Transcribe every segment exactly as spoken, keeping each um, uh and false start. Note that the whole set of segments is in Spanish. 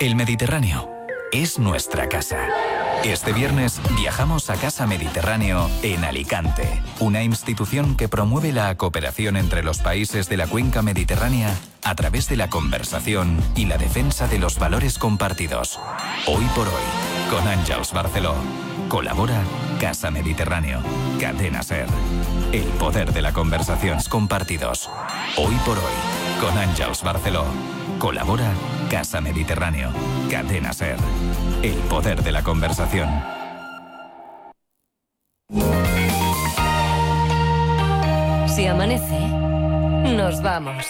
El Mediterráneo es nuestra casa. Este viernes viajamos a Casa Mediterráneo en Alicante, una institución que promueve la cooperación entre los países de la cuenca mediterránea a través de la conversación y la defensa de los valores compartidos. Hoy por hoy, con Àngels Barceló. Colabora Casa Mediterráneo, Cadena SER. El poder de la conversación compartidos. Hoy por hoy, con Àngels Barceló. Colabora Casa Mediterráneo, Cadena SER. El poder de la conversación. Si amanece, nos vamos.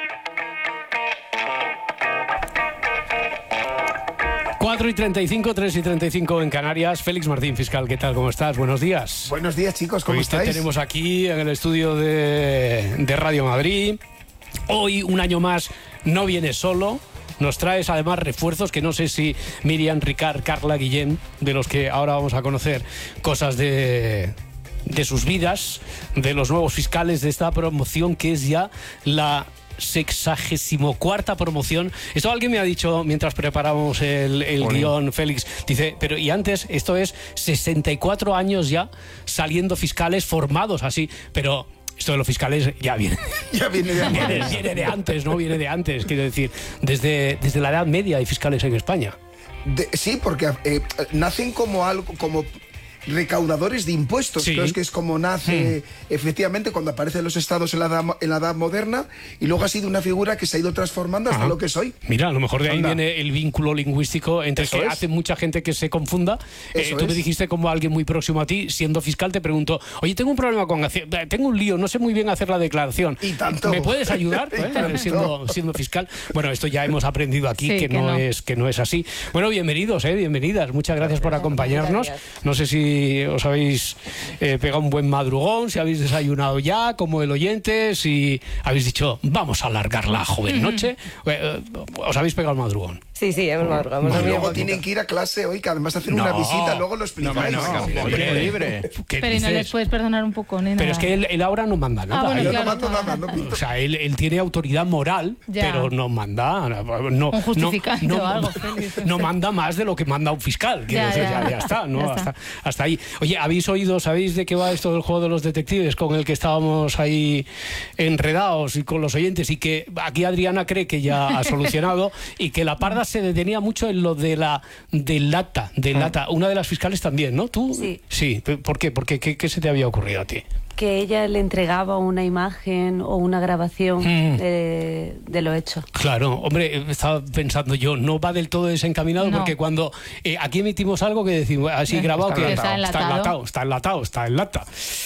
cuatro y treinta y cinco, tres y treinta y cinco en Canarias. Félix Martín, fiscal, ¿qué tal? ¿Cómo estás? Buenos días. Buenos días, chicos, ¿cómo Hoy estáis? te tenemos aquí en el estudio de, de Radio Madrid. Hoy, un año más, no vienes solo. Nos traes además refuerzos que no sé si Miriam, Ricard, Carla, Guillén, de los que ahora vamos a conocer cosas de, de sus vidas, de los nuevos fiscales de esta promoción que es ya la sexagésimo cuarta promoción. Esto alguien me ha dicho mientras preparábamos el, el guión, Félix. Dice, pero y antes, esto es sesenta y cuatro años ya saliendo fiscales formados así, pero esto de los fiscales ya viene. Ya viene de antes. Viene, viene de antes, ¿no? Viene de antes, quiero decir. Desde, desde la Edad Media hay fiscales en España. De, sí, porque eh, nacen como algo, como recaudadores de impuestos. Sí. Creo es que es como nace hmm. efectivamente cuando aparecen los estados en la, edad, en la edad moderna, y luego ha sido una figura que se ha ido transformando hasta Ajá. lo que es hoy. Mira, a lo mejor de ahí Anda. viene el vínculo lingüístico entre Eso que es. hace mucha gente que se confunda. Eh, tú es. me dijiste, como alguien muy próximo a ti, siendo fiscal, te preguntó, oye, tengo un problema con hacer, tengo un lío, no sé muy bien hacer la declaración. Y tanto. ¿Me puedes ayudar? Y ¿Eh? tanto. siendo, siendo fiscal. Bueno, esto ya hemos aprendido aquí Sí, que, que no, no. Es, que no es así. Bueno, bienvenidos, ¿eh? Bienvenidas. Muchas gracias por acompañarnos. Gracias. No sé si os habéis eh, pegado un buen madrugón, si habéis desayunado ya, como el oyente, si habéis dicho, vamos a alargar la joven noche. Eh, ¿Os habéis pegado el madrugón? Sí, sí, hemos madrugado. Y hemos dormido luego un poquito. tienen que ir a clase hoy, que además hacen No. una visita, luego lo explicáis. No, no, no. Hombre, libre. ¿qué Pero ¿y no dices? les puedes perdonar un poco, nena? Pero es que él, él ahora no manda nada. bueno, Él- Yo claro, no mando claro. nada, no pinto. O sea, él, él tiene autoridad moral, Ya. pero no manda. No, Un justificante no, no, o algo, Félix. no manda más de lo que manda un fiscal. Quiero Ya, decir, ya. ya, ya está, ¿no? Ya está. Hasta, hasta ahí. Oye, ¿habéis oído, sabéis de qué va esto del juego de los detectives con el que estábamos ahí enredados y con los oyentes? Y que aquí Adriana cree que ya ha solucionado y que la parda se detenía mucho en lo de la del lata, del lata. Una de las fiscales también, ¿no? ¿Tú? Sí. Sí. ¿Por qué? Porque ¿qué, qué se te había ocurrido a ti? Que ella le entregaba una imagen o una grabación Mm. de, de lo hecho. Claro, hombre, estaba pensando yo, no va del todo desencaminado, No. porque cuando eh, aquí emitimos algo que decimos así Eh, grabado, está que enlatado. está enlatado, está enlatado, está en lata.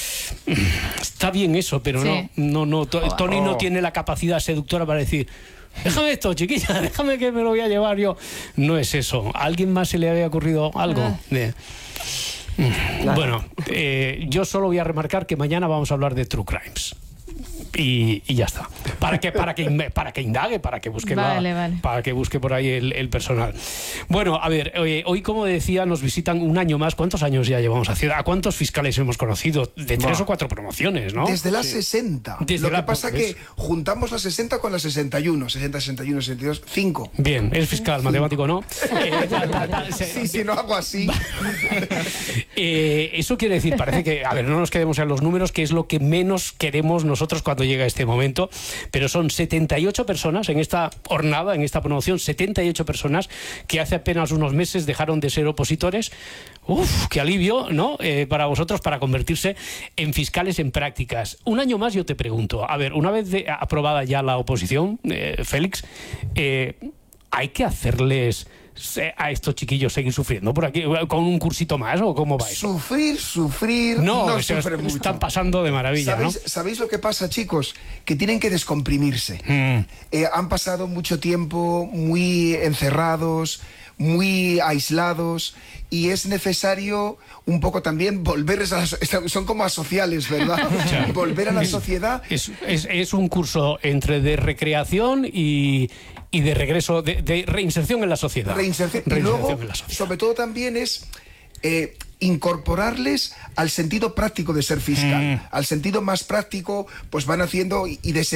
Está bien eso, pero Sí. no, no, no. To- Oh. Tony no tiene la capacidad seductora para decir, déjame esto, chiquilla, déjame que me lo voy a llevar yo. No es eso. ¿A alguien más se le había ocurrido algo? Ah. De- Bueno, eh, yo solo voy a remarcar que mañana vamos a hablar de True Crimes. Y, y ya está. Para que, para que, inme- para que indague, para que busque la- Vale, vale. para que busque por ahí el, el personal. Bueno, a ver, eh, hoy, como decía, nos visitan un año más. ¿Cuántos años ya llevamos haciendo? ¿A cuántos fiscales hemos conocido? De tres Buah. o cuatro promociones, ¿no? Desde las sesenta. Desde Lo la- que pasa ¿ves? que juntamos las sesenta con las sesenta y uno. sesenta, sesenta y uno, sesenta y dos, cinco. Bien, es fiscal, matemático, ¿no? Eh, ta- ta- ta- se- Sí, si no hago así. Eh, eso quiere decir, parece que, a ver, no nos quedemos en los números, que es lo que menos queremos nosotros cuando llega este momento, pero son setenta y ocho personas en esta jornada, en esta promoción, setenta y ocho personas que hace apenas unos meses dejaron de ser opositores. Uf, qué alivio, ¿no? Eh, para vosotros, para convertirse en fiscales en prácticas. Un año más yo te pregunto, a ver, una vez de- aprobada ya la oposición, eh, Félix, eh, hay que hacerles se- a estos chiquillos seguir sufriendo por aquí con un cursito más, o cómo va eso. Sufrir, sufrir, No, no, se sufre mucho. están pasando de maravilla, ¿no? ¿Sabéis, ¿Sabéis lo que pasa, chicos? Que tienen que descomprimirse. Mm. Eh, han pasado mucho tiempo muy encerrados, muy aislados, y es necesario un poco también volverles a la so- son como asociales, ¿verdad? Volver a la sociedad. Es, es, es un curso entre de recreación y, y de regreso, de, de reinserción en la sociedad. Reinserción. Y Reinserción luego, en la sociedad. sobre todo también es eh, incorporarles al sentido práctico de ser fiscal. Mm. Al sentido más práctico, pues van haciendo y, y de